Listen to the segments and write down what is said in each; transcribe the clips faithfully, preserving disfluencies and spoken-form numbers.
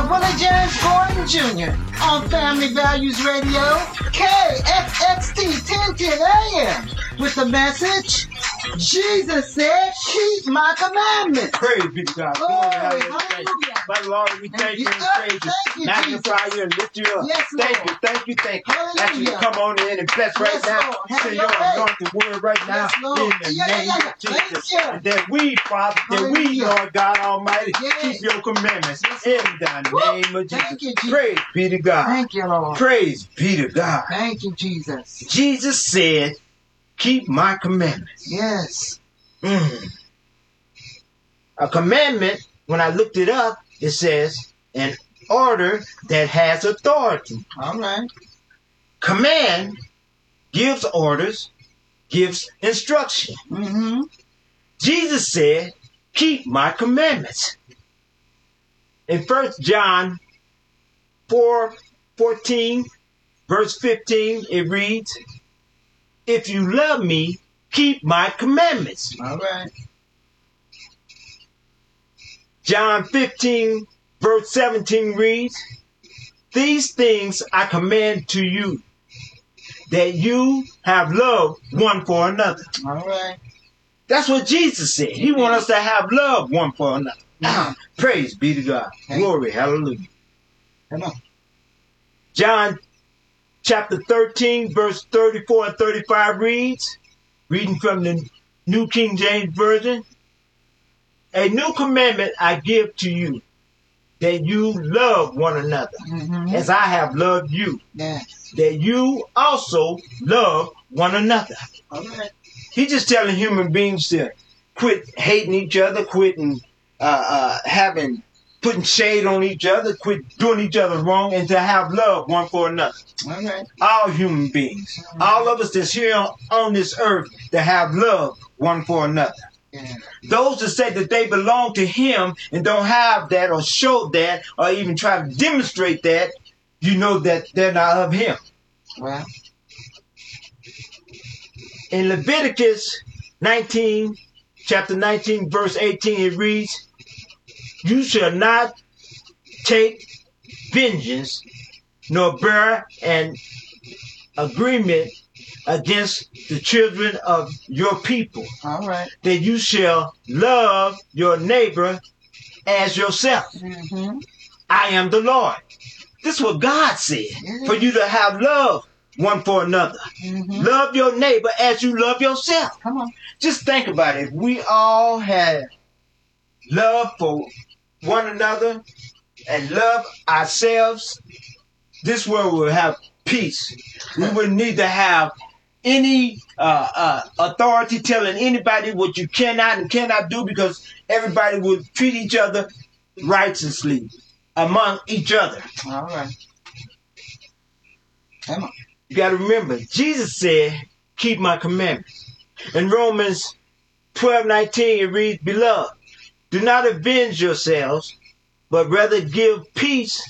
uh, Willie James Gordon Junior on Family Values Radio, K F X T ten ten A M, with the message, Jesus said, keep my commandments. Praise be to God. Glory, Hallelujah. My Lord, we thank you and praise you. Thank you, Magnify Jesus. you and lift you up. Yes, thank Lord. you, thank you, thank you. Hallelujah. Ask you to come on in and bless right Yes, now. Lord. You Have say your your way. anointed word right now Yes, Lord. in the Yeah, yeah, name yeah. of Jesus. Thank you. And that we, Father, that we, Hallelujah. Lord God Almighty, Yes. keep your commandments Yes, in Lord. the Woo. name of Jesus. Thank you, Jesus. Praise be to God. Thank you, Lord. Praise be to God. Thank you, Jesus. Jesus said, keep my commandments. Yes. Mm. A commandment, when I looked it up, it says an order that has authority. All right. Command gives orders, gives instruction. Mm-hmm. Jesus said, keep my commandments. In First John four fourteen, verse fifteen, it reads, if you love me, keep my commandments. All right. John fifteen, verse seventeen reads, these things I command to you, that you have love one for another. All right. That's what Jesus said. He wants us to have love one for another. Yeah. Praise be to God. Thank Glory, hallelujah. Come on. John chapter thirteen, verse thirty-four and thirty-five reads, reading from the New King James Version, a new commandment I give to you, that you love one another, Mm-hmm. as I have loved you, Yes. that you also love one another. All right. He's just telling human beings to quit hating each other, quit and, uh, uh, having, putting shade on each other, quit doing each other wrong, and to have love one for another. All right. All human beings, all of us that's here on, on this earth, to have love one for another. Yeah. Those that say that they belong to him and don't have that or show that or even try to demonstrate that, you know that they're not of him. Well. In Leviticus nineteen, chapter nineteen, verse eighteen, it reads, you shall not take vengeance nor bear an agreement against the children of your people, All right. that you shall love your neighbor as yourself. Mm-hmm. I am the Lord. This is what God said, Yes. for you to have love one for another. Mm-hmm. Love your neighbor as you love yourself. Come on. Just think about it. If we all had love for one another and love ourselves, this world will have peace. We wouldn't need to have any uh, uh, authority telling anybody what you cannot and cannot do, because everybody would treat each other righteously among each other. All right. Come on. You got to remember, Jesus said, keep my commandments. In Romans twelve nineteen, it reads, beloved, do not avenge yourselves, but rather give peace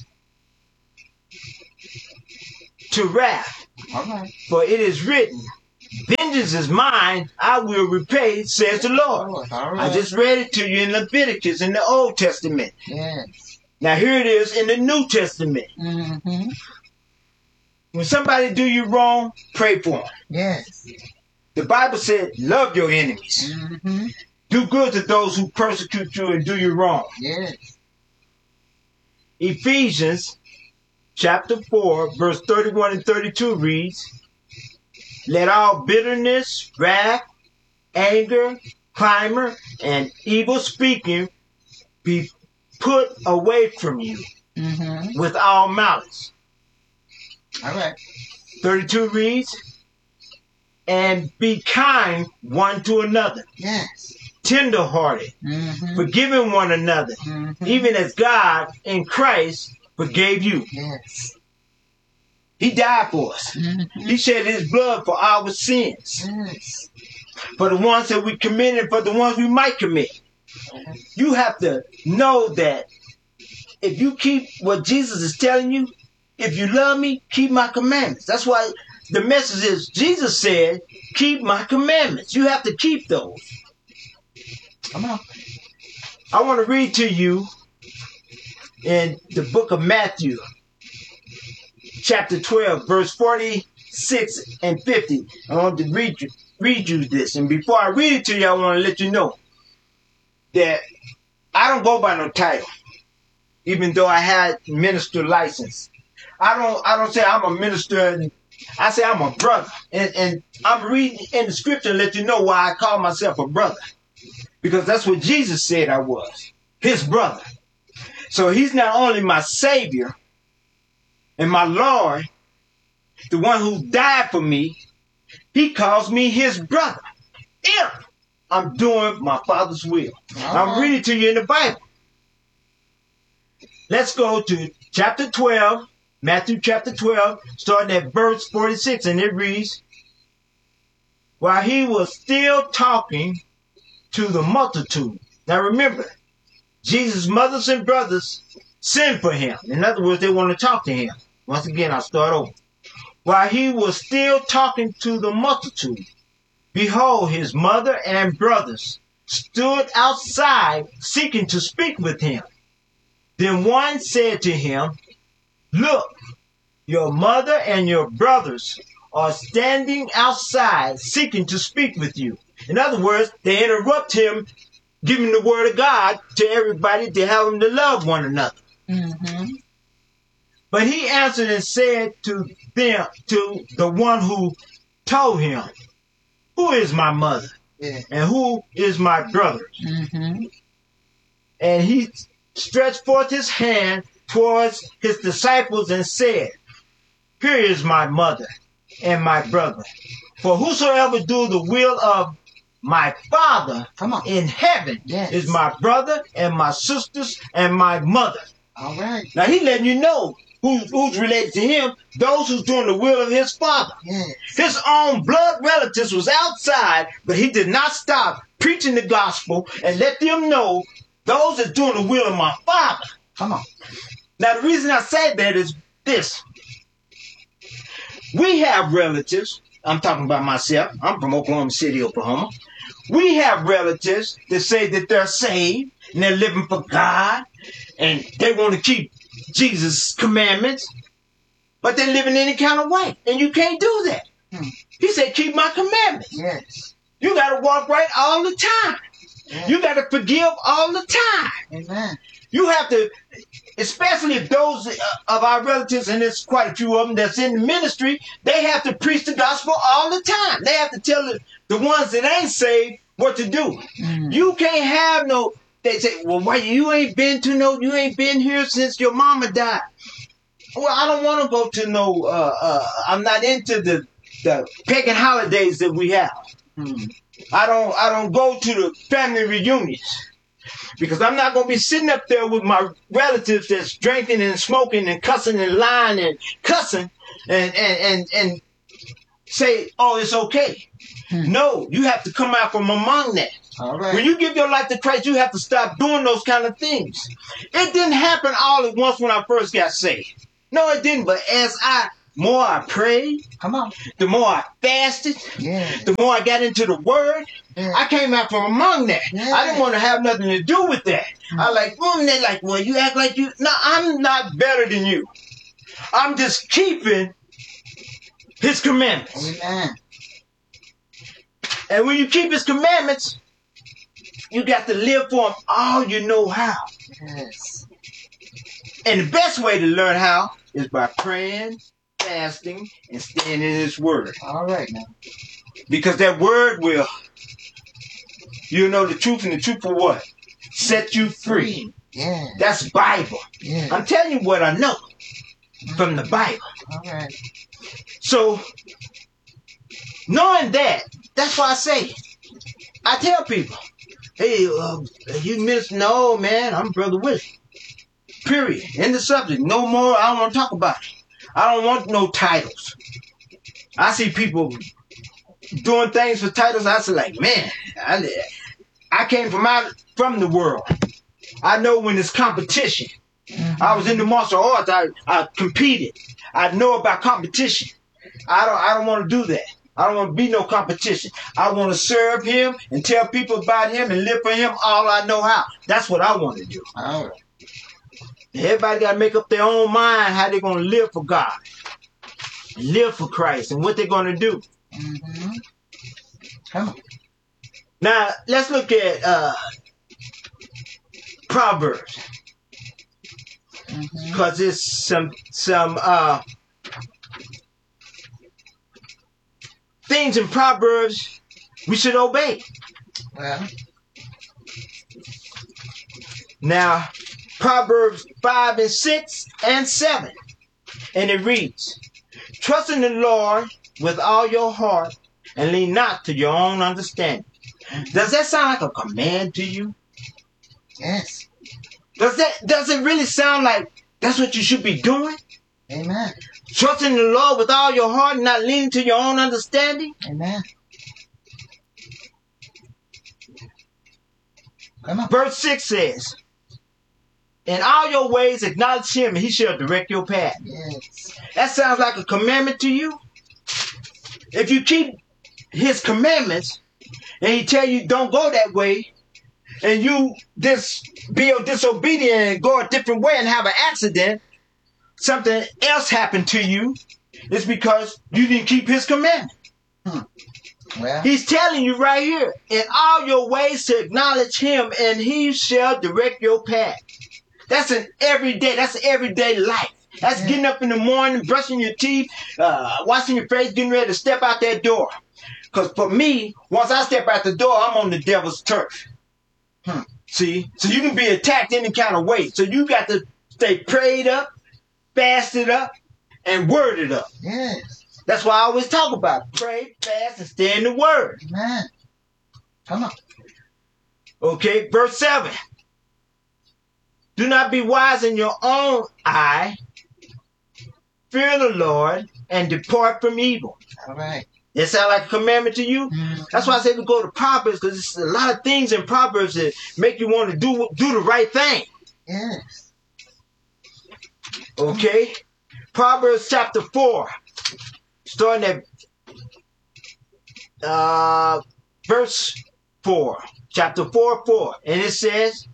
to wrath. All right. For it is written, vengeance is mine, I will repay, says the Lord. All right. I just read it to you in Leviticus in the Old Testament. Yes. Now here it is in the New Testament. Mm-hmm. When somebody do you wrong, pray for them. Yes. The Bible said, love your enemies. Mm-hmm. Do good to those who persecute you and do you wrong. Yes. Ephesians chapter four, verse thirty-one and thirty-two reads, let all bitterness, wrath, anger, clamor, and evil speaking be put away from you Mm-hmm. with all malice. All right. thirty-two reads, and be kind one to another, Yes. tenderhearted, Mm-hmm. forgiving one another, Mm-hmm. even as God in Christ forgave you. Yes. He died for us. Mm-hmm. He shed his blood for our sins, Yes. for the ones that we committed and for the ones we might commit. You have to know that if you keep what Jesus is telling you, if you love me, keep my commandments. That's why the message is, Jesus said, keep my commandments. You have to keep those. Come on. I want to read to you in the book of Matthew, chapter twelve, verse forty-six and fifty. I want to read you, read you this. And before I read it to you, I want to let you know that I don't go by no title, even though I had minister license. I don't I don't say I'm a minister, and I say I'm a brother. And, and I'm reading in the scripture to let you know why I call myself a brother. Because that's what Jesus said I was, his brother. So he's not only my Savior and my Lord, the one who died for me, he calls me his brother if I'm doing my Father's will. Uh-huh. I'm reading to you in the Bible. Let's go to chapter twelve, Matthew chapter twelve, starting at verse forty-six, and it reads, while he was still talking to the multitude. Now remember, Jesus' mothers and brothers sent for him. In other words, they want to talk to him. Once again, I'll start over. While he was still talking to the multitude, behold, his mother and brothers stood outside seeking to speak with him. Then one said to him, look, your mother and your brothers are standing outside seeking to speak with you. In other words, they interrupt him giving the word of God to everybody to have them to love one another. Mm-hmm. But he answered and said to them, to the one who told him, who is my mother? Yeah. And who is my brother? Mm-hmm. And he stretched forth his hand towards his disciples and said, here is my mother and my brother. For whosoever do the will of my Father Come on. in heaven yes. is my brother and my sisters and my mother. All right. Now he letting you know who's, who's related to him, those who's doing the will of his Father. Yes. His own blood relatives was outside, but he did not stop preaching the gospel and let them know those that doing the will of my Father. Come on. Now the reason I say that is this. We have relatives. I'm talking about myself. I'm from Oklahoma City, Oklahoma. We have relatives that say that they're saved and they're living for God and they want to keep Jesus' commandments, but they're living any kind of way. And you can't do that. Hmm. He said, keep my commandments. Yes. You got to walk right all the time. Yeah. You got to forgive all the time. Amen. You have to, especially if those of our relatives, and there's quite a few of them that's in the ministry, they have to preach the gospel all the time. They have to tell the, the ones that ain't saved what to do. Mm. You can't have no, they say, well, why you ain't been to no, you ain't been here since your mama died. Well, I don't want to go to no, uh, uh, I'm not into the, the pagan holidays that we have. Mm. I don't, I don't go to the family reunions. Because I'm not going to be sitting up there with my relatives that's drinking and smoking and cussing and lying and cussing and, and, and, and say, oh, it's okay. Hmm. No, you have to come out from among that. All right. When you give your life to Christ, you have to stop doing those kind of things. It didn't happen all at once when I first got saved. No, it didn't. But as I, more I prayed, come on, the more I fasted, yeah. the more I got into the word, yeah. I came out from among that. Yeah. I didn't want to have nothing to do with that. Mm-hmm. I like, well, and they're like, well, you act like you, no, I'm not better than you. I'm just keeping his commandments. Amen. And when you keep his commandments, you got to live for him all you know how. Yes. And the best way to learn how is by praying, fasting, and staying in his word. All right now. Because that word will, you know the truth, and the truth will what? Set you free. Yeah. That's Bible. Yeah. I'm telling you what I know from the Bible. All right. So, knowing that, that's why I say, I tell people, hey, uh, you miss, no, man, I'm Brother Willie. Period. End the subject. No more. I don't want to talk about it. I don't want no titles. I see people doing things for titles. I say, like, man, I, I came from out from the world. I know when it's competition. Mm-hmm. I was in the martial arts. I, I competed. I know about competition. I don't. I don't want to do that. I don't want to be no competition. I want to serve him and tell people about him and live for him all I know how. That's what I want to do. All right. Everybody got to make up their own mind how they're going to live for God, live for Christ, and what they're going to do. Mm-hmm. Come on. Now, let's look at uh, Proverbs. Because mm-hmm. there's some, some uh, things in Proverbs we should obey. Well. Now, Proverbs five and six and seven. And it reads, trust in the Lord with all your heart and lean not to your own understanding. Does that sound like a command to you? Yes. Does that does it really sound like that's what you should be doing? Amen. Trusting the Lord with all your heart and not leaning to your own understanding? Amen. Come on. Verse six says, in all your ways acknowledge him and he shall direct your path. Yes. That sounds like a commandment to you? If you keep his commandments and he tell you don't go that way, and you dis, be disobedient and go a different way and have an accident, something else happened to you, it's because you didn't keep his commandment. Hmm. Well, he's telling you right here, in all your ways to acknowledge him and he shall direct your path. That's an everyday, that's everyday life. That's yeah. getting up in the morning, brushing your teeth, uh, washing your face, getting ready to step out that door. Because for me, once I step out the door, I'm on the devil's turf. Hmm. See? So you can be attacked any kind of way. So you got to stay prayed up, fasted up, and worded up. Yes. That's why I always talk about it. Pray, fast, and stay in the word. Amen. Come on. Okay, verse seven. Do not be wise in your own eye. Fear the Lord and depart from evil. All right. That sound like a commandment to you? Mm-hmm. That's why I say we go to Proverbs, because there's a lot of things in Proverbs that make you want to do do the right thing. Yes. Okay. Proverbs chapter four, starting at uh, verse four. Chapter four, four. And it says,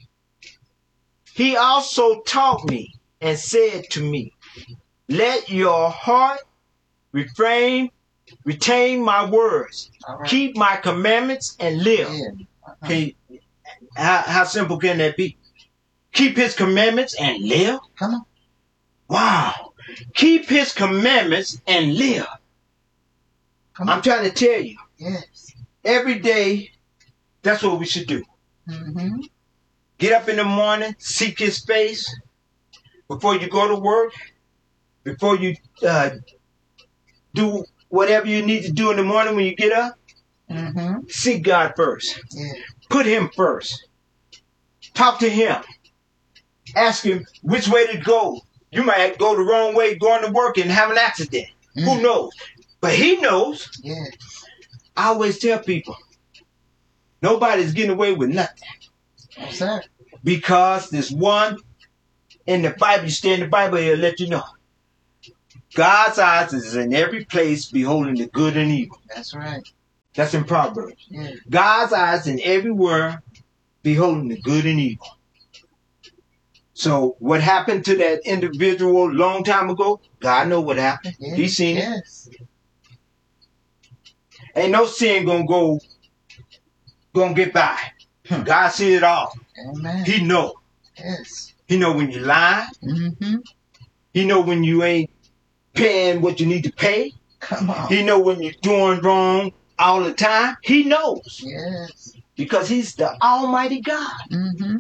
he also taught me and said to me, let your heart refrain Retain my words. Right. Keep my commandments and live. Yeah. Uh-huh. Can you, how, how simple can that be? Keep his commandments and live? Come on. Wow. Keep his commandments and live. Come on. I'm trying to tell you. Yes. Every day, that's what we should do. Mm-hmm. Get up in the morning, seek his face. Before you go to work, before you uh, do whatever you need to do in the morning when you get up, mm-hmm. seek God first. Yeah. Put him first. Talk to him. Ask him which way to go. You might go the wrong way going to work and have an accident. Mm. Who knows? But he knows. Yeah. I always tell people, nobody's getting away with nothing. What's that? Because there's one in the Bible. You stay in the Bible, he'll let you know. God's eyes is in every place, beholding the good and evil. That's right. That's in Proverbs. Yeah. God's eyes in everywhere, beholding the good and evil. So what happened to that individual a long time ago? God knows what happened. Yes. He's seen yes. it. Ain't no sin gonna go, gonna get by. Hmm. God see it all. Amen. He know. Yes. He know when you lie. Mm-hmm. He know when you ain't paying what you need to pay. Come on. He know when you're doing wrong all the time. He knows. Yes. Because he's the Almighty God. Mm-hmm.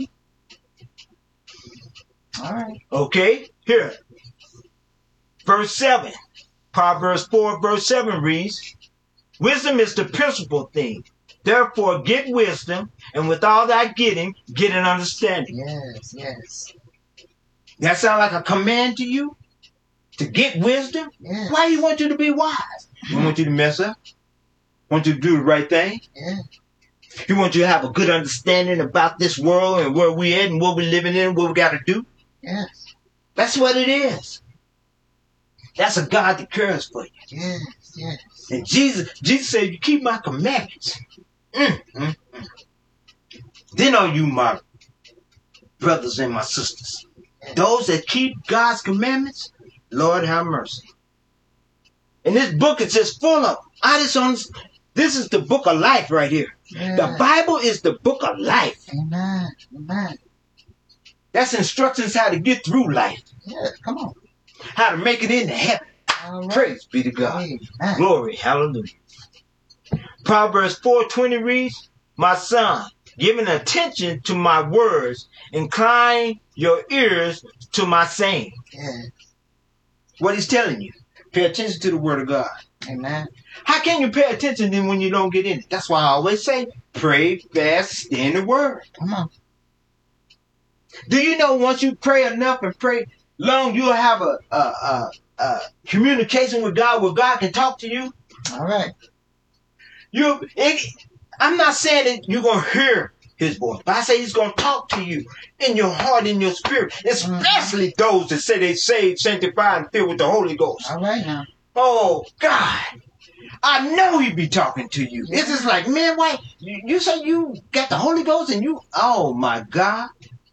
All right. Okay, here. Verse seven. Proverbs four, verse seven reads, wisdom is the principal thing. Therefore get wisdom, and with all that getting, get an understanding. Yes, yes. That sound like a command to you? To get wisdom? Yes. Why do he want you to be wise? He want you to mess up? Want you to do the right thing? Yeah. He wants you to have a good understanding about this world and where we at and what we're living in and what we got to do? Yes. That's what it is. That's a God that cares for you. Yes, yes. And Jesus, Jesus said, you keep my commandments. Mm, mm, mm. Then are you my brothers and my sisters. Those that keep God's commandments, Lord have mercy. And this book is just full of, I just on, this is the book of life right here. Yeah. The Bible is the book of life. Amen. Amen. That's instructions how to get through life. Yeah, come on. How to make it into heaven. All right. Praise be to God. Amen. Glory. Hallelujah. Proverbs four twenty reads, my son, giving attention to my words, incline your ears to my saying. Yeah. What he's telling you. Pay attention to the word of God. Amen. How can you pay attention then when you don't get in it? That's why I always say, pray, fast, stay in the word. Come on. Do you know once you pray enough and pray long, you'll have a, a, a, a communication with God where God can talk to you? All right. You, it, I'm not saying that you're going to hear his voice, but I say he's going to talk to you in your heart, in your spirit, especially mm-hmm. those that say they saved, sanctified, and filled with the Holy Ghost. All right now. Oh, God. I know he be talking to you. Yeah. It's just like, man, why? You, you say you got the Holy Ghost and you, oh, my God.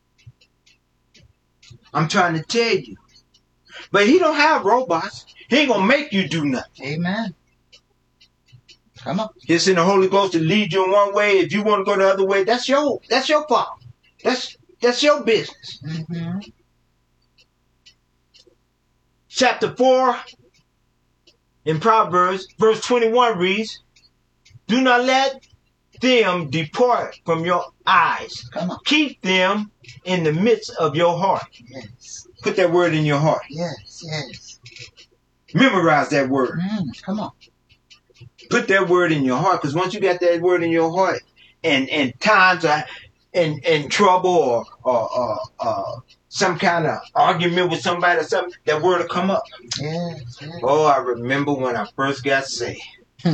I'm trying to tell you. But he don't have robots. He ain't going to make you do nothing. Amen. Come on. It's in the Holy Ghost to lead you in one way. If you want to go the other way, that's your that's your fault. That's that's your business. Mm-hmm. Chapter four in Proverbs, verse twenty-one reads, do not let them depart from your eyes. Come on. Keep them in the midst of your heart. Yes. Put that word in your heart. Yes, yes. Memorize that word. Mm, come on. Put that word in your heart, because once you got that word in your heart, and and times are in in trouble or or, or uh, some kind of argument with somebody or something, that word will come up. Yes, yes. Oh, I remember when I first got saved, hmm.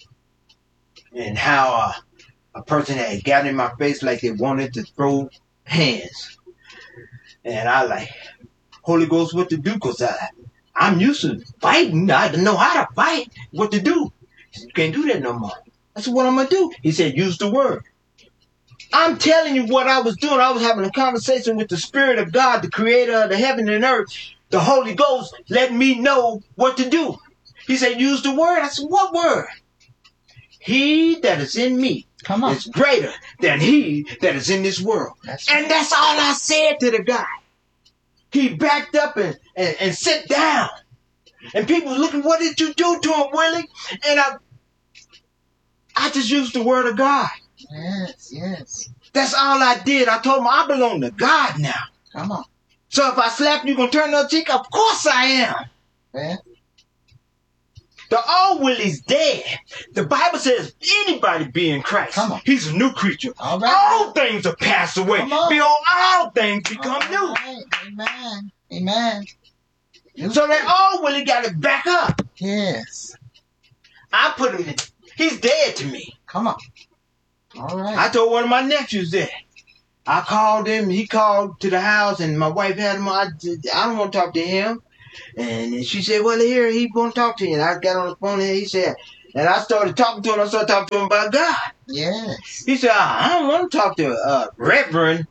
and how uh, a person had got in my face like they wanted to throw hands, and I like, Holy Ghost, what to do? Because I I'm used to fighting. I didn't know how to fight. What to do? You can't do that no more. That's what I'm going to do. He said, use the word. I'm telling you what I was doing. I was having a conversation with the Spirit of God, the creator of the heaven and earth. The Holy Ghost let me know what to do. He said, use the word. I said, what word? He that is in me Come on. is greater than he that is in this world. That's and right. that's all I said to the guy. He backed up and, and, and sat down. And people was looking, what did you do to him, Willie? And I I just used the word of God. Yes, yes. That's all I did. I told him I belong to God now. Come on. So if I slap you, gonna turn the other cheek? Of course I am. Yeah. The old Willie's dead. The Bible says anybody be in Christ. Come on. He's a new creature. All right. All things are passed away. Come on. Behold, all things become All new. right. Amen. Amen. So that old Willie got it back up. Yes. I put him in. He's dead to me. Come on. All right. I told one of my nephews that. I called him. He called to the house, and my wife had him. I, I don't want to talk to him. And she said, well, here, he won't talk to you. And I got on the phone, and he said, and I started talking to him. I started talking to him about God. Yes. He said, I don't want to talk to uh, Reverend.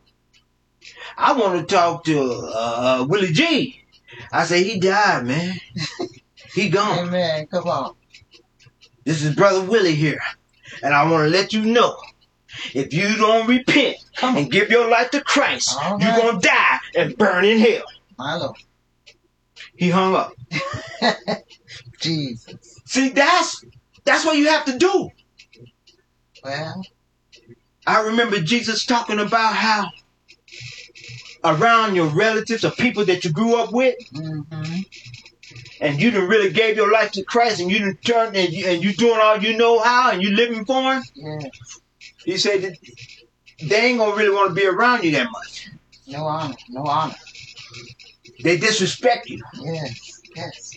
I want to talk to uh, Willie G. I said, he died, man. He gone. Amen. Come on. This is Brother Willie here. And I want to let you know, if you don't repent and give your life to Christ, All you're right. going to die and burn in hell. My Lord. He hung up. Jesus. See, that's that's what you have to do. Well. I remember Jesus talking about how around your relatives or people that you grew up with, Mm-hmm. and you done really gave your life to Christ, and you done turned and you, and you doing all you know how, and you living for him. Yes. He said that they ain't gonna really want to be around you that much. No honor. No honor. They disrespect you. Yes. Yes.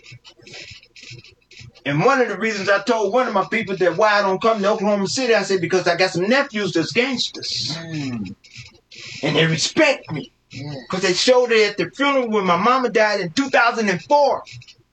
And one of the reasons I told one of my people that why I don't come to Oklahoma City, I said, because I got some nephews that's gangsters. Mm. And they respect me. Yeah. Because they showed it at the funeral when my mama died in two thousand four.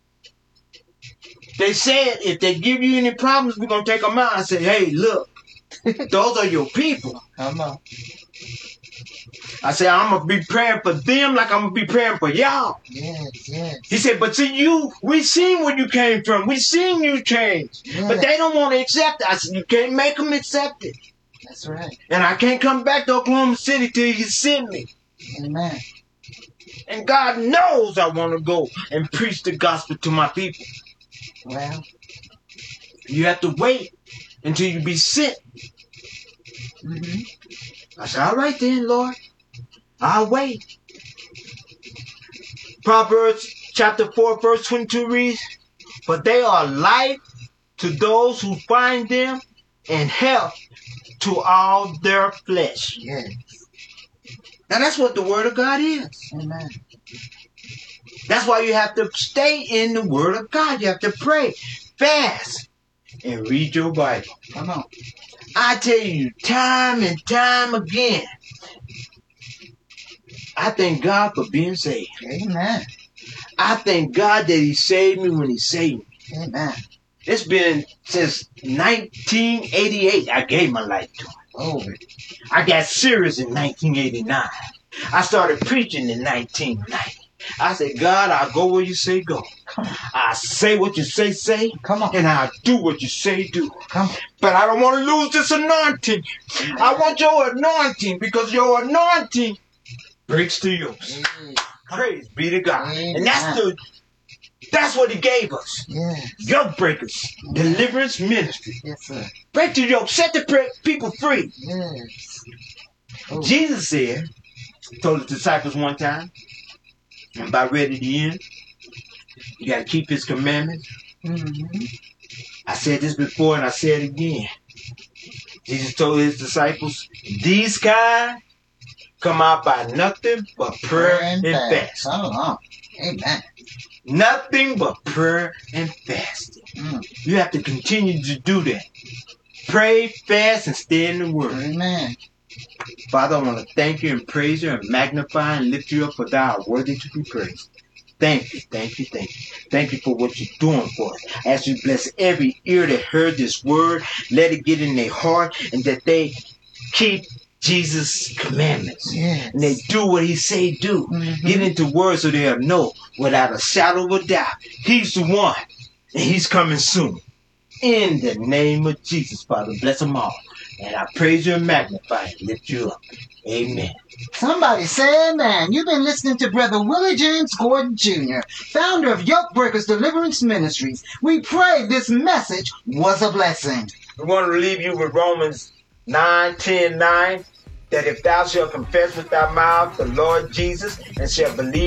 They said, if they give you any problems, we're going to take them out. I said, hey, look, those are your people. Come on. I said, I'm going to be praying for them like I'm going to be praying for y'all. Yes, yes. He said, but see you, we seen where you came from. We seen you change. Yes. But they don't want to accept it. I said, you can't make them accept it. That's right. And I can't come back to Oklahoma City till you send me. Amen. And God knows I want to go and preach the gospel to my people. Well, you have to wait until you be sent. Mm-hmm. I said, all right then, Lord. I'll wait. Proverbs chapter four, verse twenty-two reads, but they are life to those who find them and health to all their flesh. Yes. Now that's what the word of God is. Amen. That's why you have to stay in the word of God. You have to pray, fast, and read your Bible. Come on. I tell you time and time again, I thank God for being saved. Amen. I thank God that he saved me when he saved me. Amen. It's been since nineteen eighty-eight I gave my life to him. Oh. I got serious in nineteen eighty-nine. I started preaching in nineteen ninety. I said, God, I'll go where you say go. I say what you say say. Come on. And I'll do what you say do. Come on. But I don't want to lose this anointing. I want your anointing because your anointing breaks the yokes. Amen. Praise be to God. Amen. And that's the that's what he gave us. Yes. Yoke breakers. Amen. Deliverance ministry. Yes, sir. Break the yoke. Set the pre- people free. Yes. Oh. Jesus said, told his disciples one time, I'm about ready to end. You got to keep his commandments. Mm-hmm. I said this before and I say it again. Jesus told his disciples, these kind come out by nothing but prayer and, and fast. Oh, amen. Nothing but prayer and fasting. Mm. You have to continue to do that. Pray, fast, and stay in the word. Amen. Father, I want to thank you and praise you and magnify and lift you up, for thou art worthy to be praised. Thank you, thank you, thank you. Thank you for what you're doing for us. As you bless every ear that heard this word, let it get in their heart and that they keep Jesus' commandments. Yes. And they do what he say do. Mm-hmm. Get into word so they'll know without a shadow of a doubt. He's the one. And he's coming soon. In the name of Jesus, Father, bless them all. And I praise you and magnify and lift you up. Amen. Somebody say amen. You've been listening to Brother Willie James Gordon Junior, founder of Yoke Breakers Deliverance Ministries. We pray this message was a blessing. We want to leave you with Romans nine, ten, nine, that if thou shalt confess with thy mouth the Lord Jesus and shalt believe